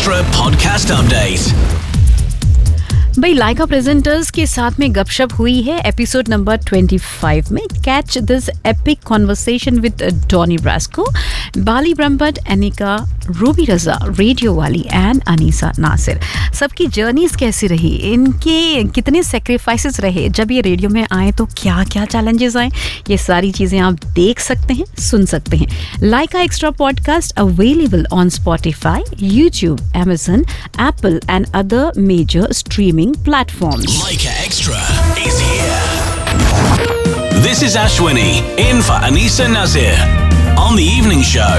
Extra podcast update. भाई लाइका presenters के साथ में गपशप हुई है एपिसोड नंबर 25 में. Catch this epic conversation with Donny ब्रास्को, Bali Brahmbhatt, Aneka, Ruby Raza, radio वाली एंड अनीसा नासिर. सबकी जर्नीज कैसी रही, इनके कितने सेक्रीफाइसेस रहे जब ये रेडियो में आए, तो क्या क्या चैलेंजेस आए, ये सारी चीज़ें आप देख सकते हैं, सुन सकते हैं. लाइका extra podcast available on Spotify, YouTube, Amazon, Apple and other major streaming platforms. Laika Extra is here. This is Ashwini in for Anisa Nazir on the evening show.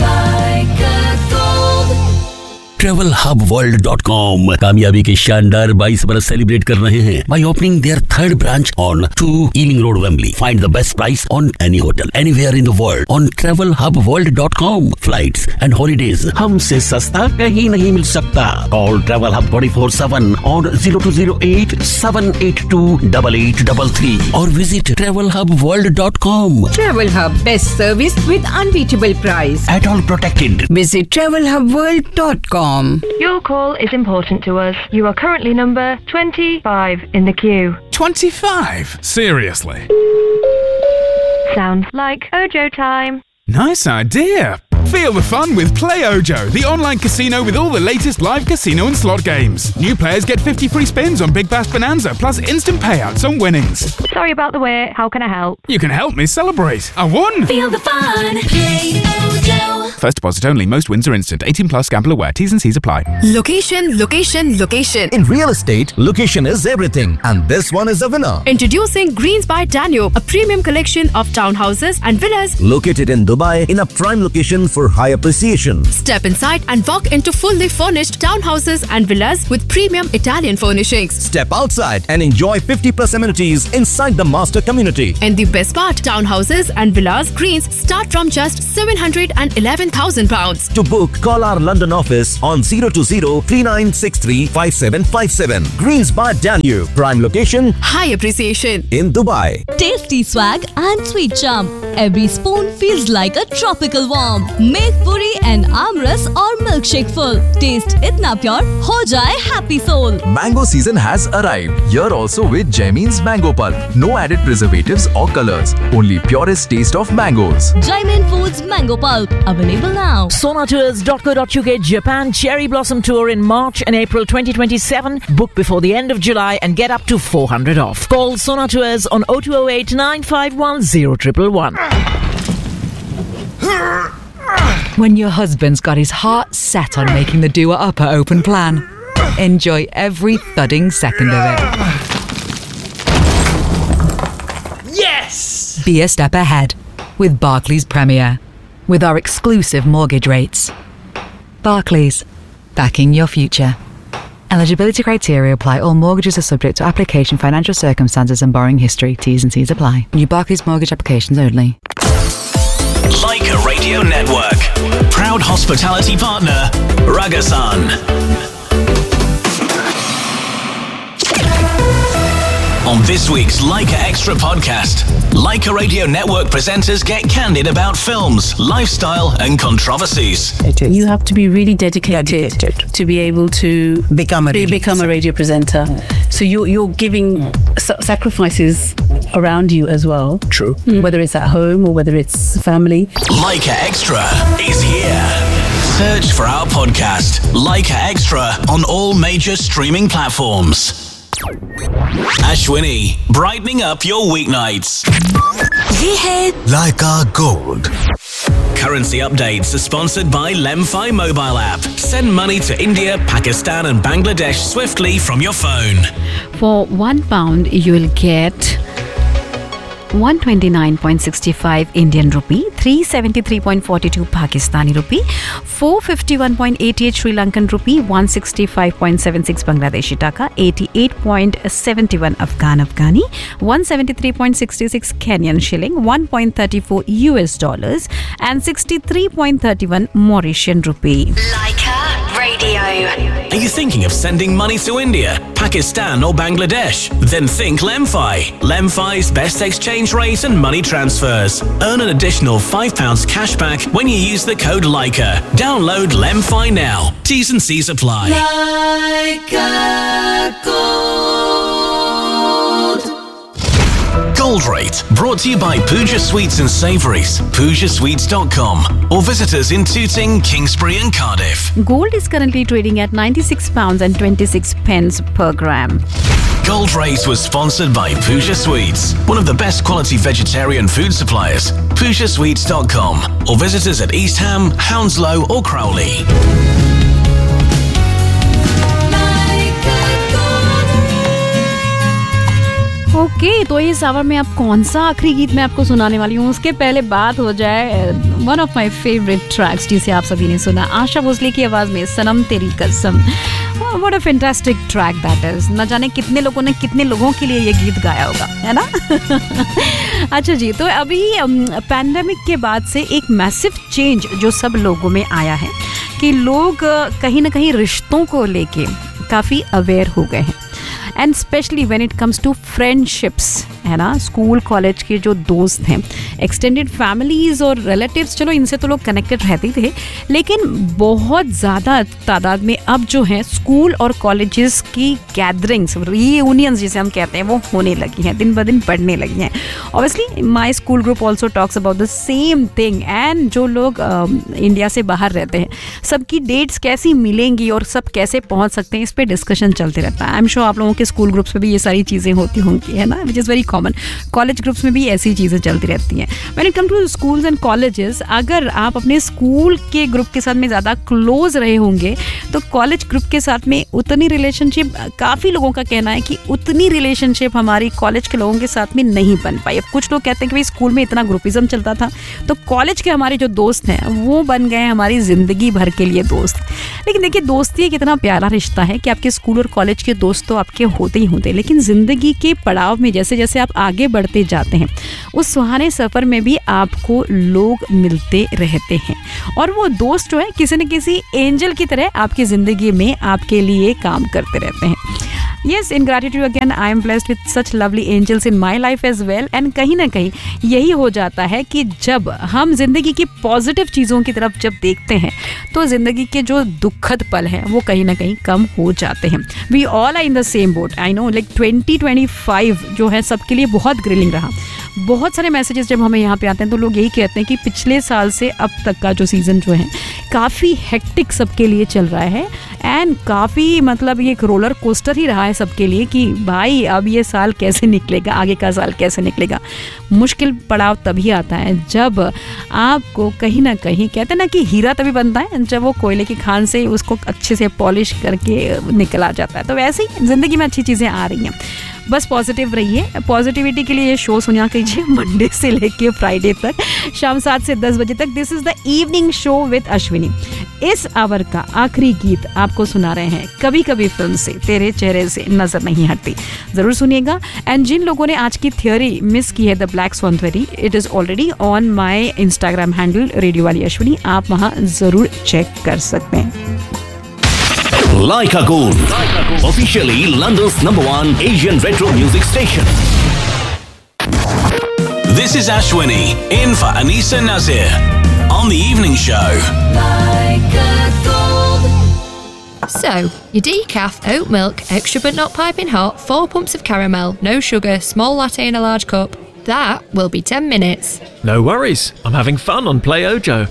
TravelHubWorld.com कामयाबी के शानदार 22 बरस सेलिब्रेट कर रहे हैं by opening their third branch on 2 Ealing Road, Wembley. Find the best price on any hotel anywhere in the world on TravelHubWorld.com. Flights and holidays हमसे सस्ता कहीं नहीं मिल सकता. Call Travel Hub 24/7 on 0208 782 8833 or visit TravelHubWorld.com. Travel Hub, best service with unbeatable price. At all protected. Visit TravelHubWorld.com. Your call is important to us. You are currently number 25 in the queue. 25? Seriously? Sounds like Ojo time. Nice idea. Feel the fun with Play Ojo, the online casino with all the latest live casino and slot games. New players get 50 free spins on Big Bash Bonanza, plus instant payouts on winnings. Sorry about the wait. How can I help? You can help me celebrate. I won! Feel the fun. Play Ojo. First deposit only. Most wins are instant. 18 plus. Gamble aware. T's and C's apply. Location, location, location. In real estate, location is everything. And this one is a winner. Introducing Greens by Danube, a premium collection of townhouses and villas. Located in Dubai in a prime location for high appreciation. Step inside and walk into fully furnished townhouses and villas with premium Italian furnishings. Step outside and enjoy 50 plus amenities inside the master community. And the best part, townhouses and villas Greens start from just £711,000. To book, call our London office on 020-3963-5757. Greens by Danube. Prime location, High appreciation. in Dubai. Tasty swag and sweet charm. Every spoon feels like a tropical warm. Make puri and amras or milkshake full. Taste itna pure, ho jaye happy soul. Mango season has arrived. Here also with Jaimin's Mango Pulp. No added preservatives or colors. Only purest taste of mangoes. Jaimin Foods Mango Pulp. Available now. Sonatours.co.uk Japan Cherry Blossom Tour in March and April 2027. Book before the end of July and get up to 400 off. Call Sonatours on 0208 951 0111. When your husband's got his heart set on making the doer upper open plan, enjoy every thudding second of it. Yes! Be a step ahead with Barclays Premier, with our exclusive mortgage rates. Barclays, backing your future. Eligibility criteria apply. All mortgages are subject to application, financial circumstances and borrowing history. T's and C's apply. New Barclays mortgage applications only. Laika Radio Network. Proud hospitality partner, Ragasan. On this week's Laika Extra podcast, Laika Radio Network presenters get candid about films, lifestyle and controversies. You have to be really dedicated to be able to become a radio presenter. So you're giving sacrifices around you as well. True. Whether it's at home or whether it's family. Laika Extra is here. Search for our podcast, Laika Extra, on all major streaming platforms. Ashwini, brightening up your weeknights. ये है Laika Gold. Currency updates are sponsored by Lemfi mobile app. Send money to India, Pakistan and Bangladesh swiftly from your phone. For £1, you will get 129.65 Indian rupee, 373.42 Pakistani rupee, 451.88 Sri Lankan rupee, 165.76 Bangladeshi taka, 88.71 Afghani, 173.66 Kenyan shilling, 1.34 US dollars, and 63.31 Mauritian rupee. Laika Radio. Are you thinking of sending money to India, Pakistan or Bangladesh? Then think Lemfi. Lemfi's best exchange rate and money transfers. Earn an additional £5 cashback when you use the code LICA. Download Lemfi now. T's and C's apply. Leica Gold. Gold Rate, brought to you by Pooja Sweets and Savouries, PoojaSweets.com, or visit us in Tooting, Kingsbury and Cardiff. Gold is currently trading at £96.26 per gram. Gold Rate was sponsored by Pooja Sweets, one of the best quality vegetarian food suppliers, PoojaSweets.com, or visit us at East Ham, Hounslow or Crowley. Okay, तो इस our में अब कौन सा आखिरी गीत मैं आपको सुनाने वाली हूँ उसके पहले बात हो जाए one of my favourite tracks जिसे आप सभी ने सुना, आशा भोसले की आवाज में सनम तेरी कसम। What a fantastic track that is. न जाने कितने लोगों ने कितने लोगों के लिए ये गीत गाया होगा, है ना। अच्छा जी, तो अभी पैंडेमिक के बाद से एक मैसिव चेंज जो सब लोगों में आया है कि लोग कहीं ना कहीं रिश्तों को लेके काफ़ी अवेयर हो गए हैं, and specially when it comes to friendships, है ना। स्कूल कॉलेज के जो दोस्त हैं, एक्सटेंडेड फैमिलीज़ और रिलेटिव्स, चलो इनसे तो लोग कनेक्टेड रहते ही थे, लेकिन बहुत ज़्यादा तादाद में अब जो है स्कूल और कॉलेजेस की गैदरिंग्स, रीयूनियंस जिसे हम कहते हैं, वो होने लगी हैं, दिन ब दिन बढ़ने लगी हैं। Obviously my school group also talks about the same thing, and जो लोग इंडिया से बाहर रहते हैं सबकी डेट्स कैसी मिलेंगी और सब कैसे पहुँच सकते हैं, इस पर डिस्कशन चलते रहता है। आई एम श्योर आप लोगों के स्कूल ग्रुप्स में भी ये सारी चीज़ें होती होंगी, है ना, which is very common. College groups में भी ऐसी चीज़ें चलती रहती हैं। When it come to schools and colleges, अगर आप अपने स्कूल के ग्रुप के साथ में ज़्यादा क्लोज रहे होंगे तो कॉलेज ग्रुप के साथ में उतनी रिलेशनशिप, काफ़ी लोगों का कहना है कि उतनी रिलेशनशिप हमारी कॉलेज के लोगों के साथ में नहीं बन पाई। अब कुछ लोग कहते हैं कि भाई स्कूल में इतना ग्रुपिज्म चलता था तो कॉलेज के हमारे जो दोस्त हैं वो बन गए हमारी ज़िंदगी भर के लिए दोस्त। लेकिन देखिए, दोस्ती एक इतना प्यारा रिश्ता है कि आपके स्कूल और कॉलेज के दोस्त तो आपके होते ही होते, लेकिन ज़िंदगी के पड़ाव में जैसे जैसे आप आगे बढ़ते जाते हैं उस सुहाने सफ़र में भी आपको लोग मिलते रहते हैं, और वो दोस्त जो है किसी न किसी एंजल की तरह आपकी ज़िंदगी में आपके लिए काम करते रहते हैं। Yes, in gratitude again, I am blessed with such lovely angels in my life as well. And कहीं ना कहीं यही हो जाता है कि जब हम जिंदगी की पॉजिटिव चीज़ों की तरफ जब देखते हैं तो ज़िंदगी के जो दुखद पल हैं वो कहीं ना कहीं कम हो जाते हैं। We all are in the same boat. I know, like 2025 जो है सबके लिए बहुत ग्रिलिंग रहा। बहुत सारे मैसेजेस जब हमें यहाँ पे आते हैं तो लोग यही कहते हैं कि पिछले साल से अब तक का जो सीज़न जो है काफ़ी हेक्टिक सबके लिए चल रहा है, एंड काफ़ी मतलब ये एक रोलर कोस्टर ही रहा है सबके लिए कि भाई अब ये साल कैसे निकलेगा, आगे का साल कैसे निकलेगा। मुश्किल पड़ाव तभी आता है जब आपको कहीं ना कहीं, कहते हैं ना कि हीरा तभी बनता है जब वो कोयले की खान से उसको अच्छे से पॉलिश करके निकल आ जाता है। तो वैसे ही ज़िंदगी में अच्छी चीज़ें आ रही हैं, बस पॉजिटिव रहिए। पॉजिटिविटी के लिए ये शो सुना कीजिए मंडे से लेके फ्राइडे तक शाम 7 से 10 बजे तक। This is the evening show with Ashwini. इस आवर का आखिरी गीत आपको सुना रहे हैं कभी कभी फिल्म से तेरे चेहरे से नजर नहीं हटती, ज़रूर सुनिएगा। एंड जिन लोगों ने आज की थियोरी मिस की है, the black swan theory, it is already on my Instagram handle radio वाली अश्विनी, आप वहाँ ज़रूर चेक कर सकते हैं। Leica Gold, officially London's #1 Asian retro music station. This is Ashwini, in for Anisa Nazir, on the evening show. Leica Gold. So, your decaf, oat milk, extra but not piping hot, 4 pumps of caramel, no sugar, small latte in a large cup. That will be 10 minutes. No worries, I'm having fun on Play Ojo.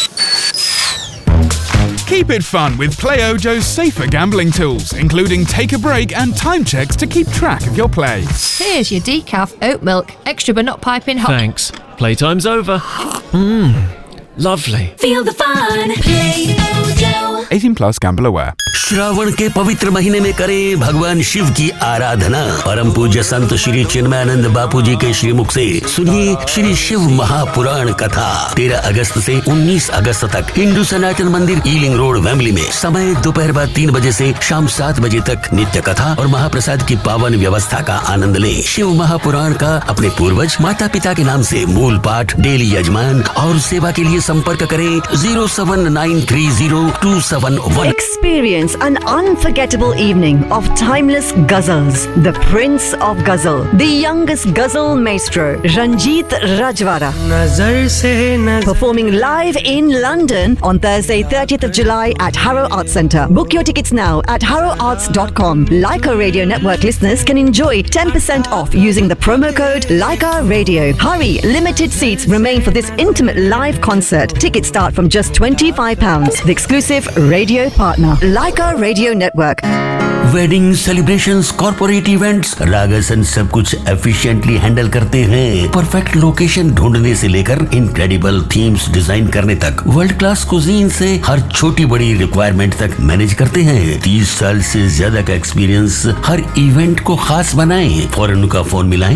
Keep it fun with Play Ojo's safer gambling tools, including take a break and time checks to keep track of your play. Here's your decaf, oat milk, extra but not piping hot. Thanks. Playtime's over. Lovely. Feel the fun. Play Ojo. 18 plus, gamble aware. Shravan के पवित्र महीने में करें भगवान शिव की आराधना। परम पूज्य संत श्री चिन्मयानंद बापू जी के श्रीमुख से सुनिए श्री शिव महापुराण कथा। 13 अगस्त से 19 अगस्त तक हिंदू सनातन मंदिर, ईलिंग रोड, वेम्बली में। समय दोपहर बाद 3 बजे से शाम 7 बजे तक। नित्य कथा और महाप्रसाद की पावन व्यवस्था का आनंद लें। शिव महापुराण का अपने पूर्वज माता पिता के नाम से मूल पाठ, डेली यजमान और सेवा के लिए संपर्क करें 0793027 08171. Experience an unforgettable evening of timeless ghazals. The Prince of Ghazal, the youngest ghazal maestro, Ranjit Rajwara, performing live in London on Thursday, 30th of July at Harrow Arts Centre. Book your tickets now at harrowarts.com. Leica Radio Network listeners can enjoy 10% off using the promo code Leica Radio. Hurry, limited seats remain for this intimate live concert. Tickets start from just £25. The exclusive radio partner, Leica Radio Network. Wedding celebrations, corporate events, रागासन सब कुछ efficiently handle करते हैं। Perfect location ढूंढने से लेकर incredible themes design करने तक, world class cuisine से हर छोटी बड़ी रिक्वायरमेंट तक मैनेज करते हैं। 30 साल से ज्यादा का एक्सपीरियंस हर इवेंट को खास बनाए। फौरन उनका फोन मिलाएं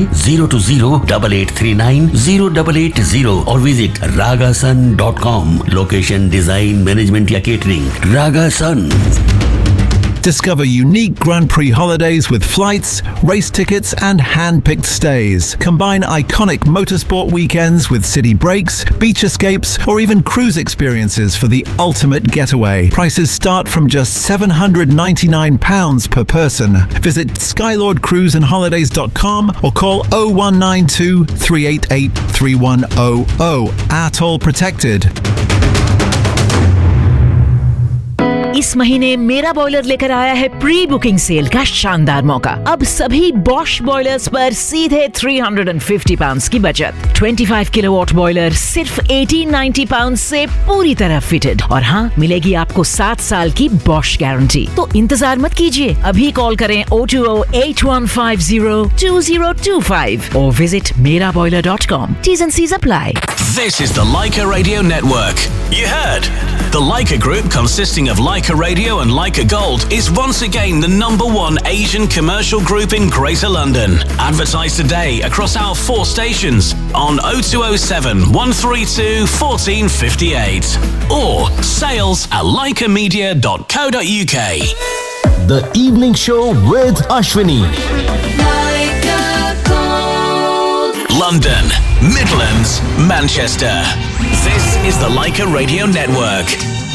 020-8839-0880 और visit ragasun.com। Location, design, management या catering, रागासन। Discover unique Grand Prix holidays with flights, race tickets and hand-picked stays. Combine iconic motorsport weekends with city breaks, beach escapes or even cruise experiences for the ultimate getaway. Prices start from just £799 per person. Visit skylordcruiseandholidays.com or call 0192 388 3100. Atoll protected. इस महीने मेरा boiler लेकर आया है pre booking cell का शानदार मौका। अब सभी बॉश बॉयलर्स पर सीधे £350 की बचत। 25 किलोवाट बॉयलर सिर्फ £1890 से पूरी तरह फिटेड। और हाँ, मिलेगी आपको 7 साल की बॉश गारंटी। तो इंतजार मत कीजिए, अभी कॉल करें 020-8150-2025 और visit meraboiler.com. T's and C's apply. This is the Leica Radio Network. You heard? The Leica Group, consisting of Leica Radio and Leica Gold, is once again the #1 Asian commercial group in Greater London. Advertise today across our 4 stations on 0207 132 1458 or sales@leicamedia.co.uk. The Evening Show with Ashwini. London, Midlands, Manchester. This is the Leica Radio Network.